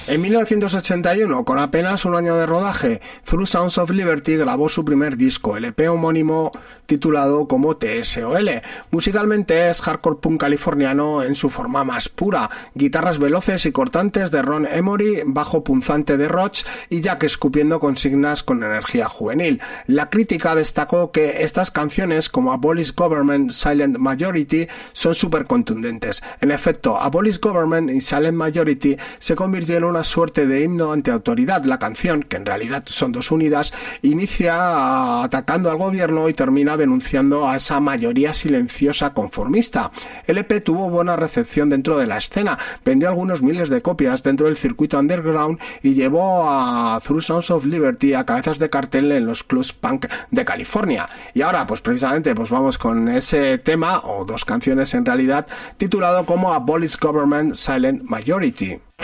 En 1981, con apenas un año de rodaje, Through Sounds of Liberty grabó su primer disco, el EP homónimo titulado como TSOL. Musicalmente es hardcore punk californiano en su forma más pura, guitarras veloces y cortantes de Ron Emory, bajo punzante de Roach y Jack escupiendo consignas con energía juvenil. La crítica destacó que estas canciones, como Abolish Government, Silent Majority, son súper contundentes. En efecto, Abolish Government y Silent Majority se convirtieron en una suerte de himno antiautoridad. La canción, que en realidad son dos unidas, inicia atacando al gobierno y termina denunciando a esa mayoría silenciosa conformista. El EP tuvo buena recepción dentro de la escena, vendió algunos miles de copias dentro del circuito underground y llevó a Through Sounds of Liberty a cabezas de cartel en los clubs punk de California. Y ahora, pues precisamente, pues vamos con ese tema, o dos canciones en realidad, titulado como Abolish Government, Silent Majority.